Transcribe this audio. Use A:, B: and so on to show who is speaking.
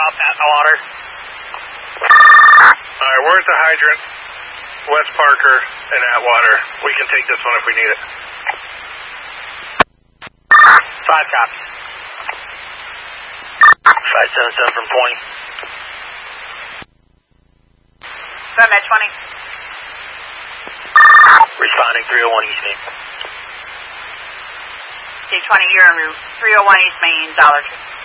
A: South Atwater.
B: Alright, we're at the hydrant, West Parker and Atwater. We can take this one if we need it.
A: 5 copies. 577 from point.
C: Go ahead, 20.
A: Responding 301 East Main.
C: Okay, 20, you're on route 301 East Main, Dollar Tree.